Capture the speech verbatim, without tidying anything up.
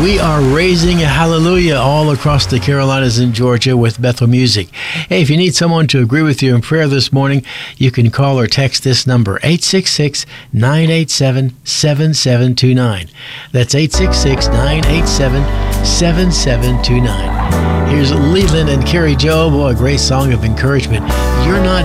We are raising a hallelujah all across the Carolinas and Georgia with Bethel Music. Hey, if you need someone to agree with you in prayer this morning, you can call or text this number, eight six six, nine eight seven, seven seven two nine. That's eight six six, nine eight seven, seven seven two nine. Here's Leland and Carrie Job, oh, a great song of encouragement. You're not